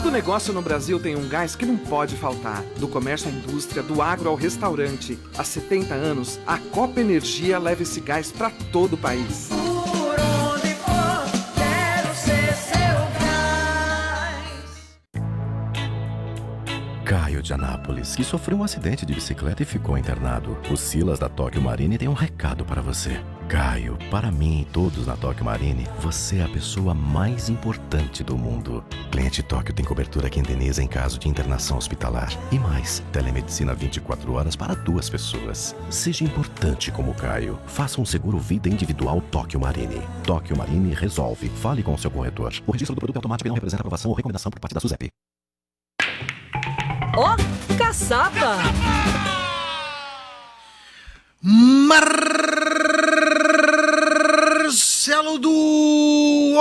Todo negócio no Brasil tem um gás que não pode faltar. Do comércio à indústria, do agro ao restaurante. Há 70 anos, a Copa Energia leva esse gás para todo o país. Por onde for, quero ser seu gás. Caio de Anápolis, que sofreu um acidente de bicicleta e ficou internado. O Silas da Tóquio Marine tem um recado para você. Caio, para mim e todos na Tóquio Marine, você é a pessoa mais importante do mundo. Cliente Tóquio tem cobertura que indeniza em caso de internação hospitalar. E mais, telemedicina 24 horas para 2 pessoas. Seja importante como Caio. Faça um seguro vida individual Tóquio Marine. Tóquio Marine resolve. Fale com o seu corretor. O registro do produto é automático e não representa aprovação ou recomendação por parte da SUSEP. Ó, caçapa! Marcelo do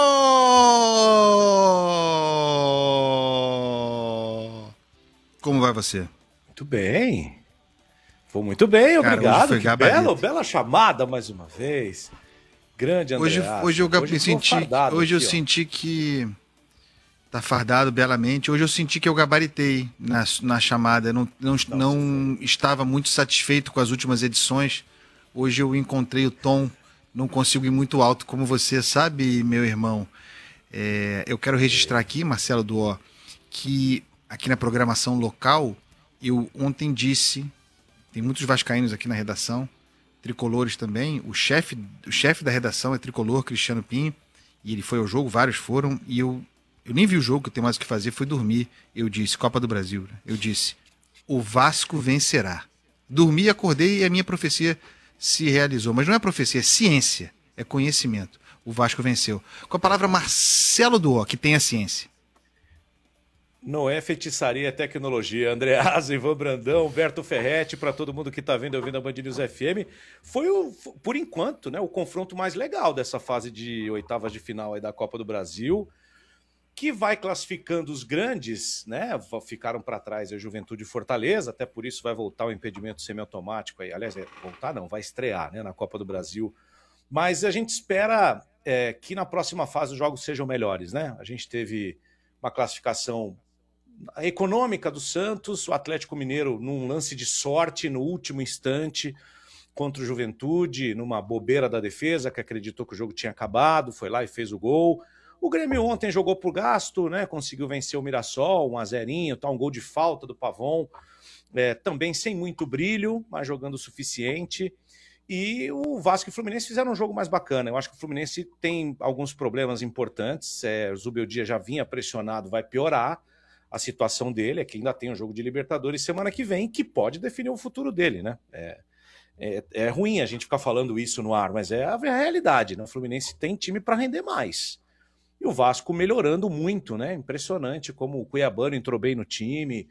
Como vai você? Muito bem. Vou muito bem, Cara, obrigado. foi Que gabarito. bela chamada mais uma vez. Grande André. Hoje eu senti que tá fardado belamente. Hoje eu senti que eu gabaritei na chamada. Não estava muito satisfeito com as últimas edições. Hoje eu encontrei o tom. Não consigo ir muito alto como você, sabe, meu irmão? Eu quero registrar aqui, Marcelo Duó, que aqui na programação local, eu ontem disse, tem muitos vascaínos aqui na redação, tricolores também, o chefe da redação é tricolor, Cristiano Pinho, e ele foi ao jogo, vários foram, e eu nem vi o jogo, que eu tenho mais o que fazer, fui dormir. Eu disse, Copa do Brasil, eu disse, o Vasco vencerá. Dormi, acordei e a minha profecia se realizou. Mas não é profecia, é ciência, é conhecimento. O Vasco venceu. Com a palavra Marcelo Duó, que tem a ciência. Não é feitiçaria, é tecnologia. André Asa, Ivan Brandão, Humberto Ferretti, para todo mundo que está vendo e ouvindo a Band News FM. Foi, por enquanto, né, o confronto mais legal dessa fase de oitavas de final aí da Copa do Brasil, que vai classificando os grandes, né? Ficaram para trás a Juventude e Fortaleza, até por isso vai voltar o impedimento semiautomático aí. Aliás, voltar não, vai estrear, né, na Copa do Brasil. Mas a gente espera que na próxima fase os jogos sejam melhores, né? A gente teve uma classificação econômica do Santos, o Atlético Mineiro num lance de sorte no último instante contra o Juventude, numa bobeira da defesa, que acreditou que o jogo tinha acabado, foi lá e fez o gol. O Grêmio ontem jogou por gasto, né? Conseguiu vencer o Mirassol, 1-0, tá, um gol de falta do Pavon, também sem muito brilho, mas jogando o suficiente. E o Vasco e o Fluminense fizeram um jogo mais bacana. Eu acho que o Fluminense tem alguns problemas importantes. O Zubeldia já vinha pressionado, vai piorar a situação dele. É que ainda tem um jogo de Libertadores semana que vem, que pode definir o futuro dele, né? É ruim a gente ficar falando isso no ar, mas é a realidade, né? O Fluminense tem time para render mais. E o Vasco melhorando muito, né? Impressionante como o Cuiabano entrou bem no time.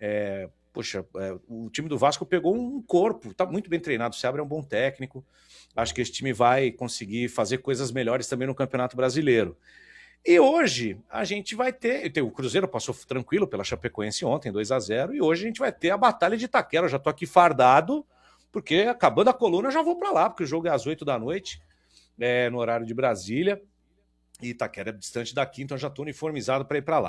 O time do Vasco pegou um corpo, tá muito bem treinado. O Seabra é um bom técnico. Acho que esse time vai conseguir fazer coisas melhores também no Campeonato Brasileiro. E hoje a gente vai ter... O Cruzeiro passou tranquilo pela Chapecoense ontem, 2-0. E hoje a gente vai ter a Batalha de Itaquera. Eu já tô aqui fardado, porque acabando a coluna eu já vou para lá, porque o jogo é às 8 da noite, no horário de Brasília. E Itaquera é distante daqui, então já estou uniformizado para ir para lá.